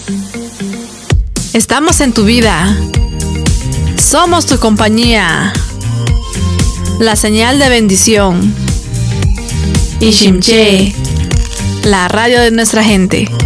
Estamos en tu vida. Somos tu compañía. La señal de bendición. Ishimché, la radio de nuestra gente.